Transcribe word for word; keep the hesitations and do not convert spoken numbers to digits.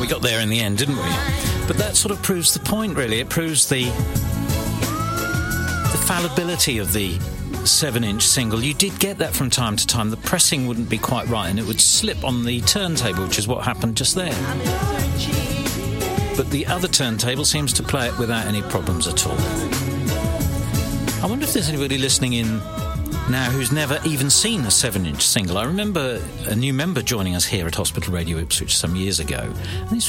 we got there in the end, didn't we? But that sort of proves the point, really. It proves the the fallibility of the seven-inch single. You did get that from time to time. The pressing wouldn't be quite right, and it would slip on the turntable, which is what happened just there. But the other turntable seems to play it without any problems at all. I wonder if there's anybody listening in now who's never even seen a seven-inch single. I remember a new member joining us here at Hospital Radio Ipswich some years ago, and these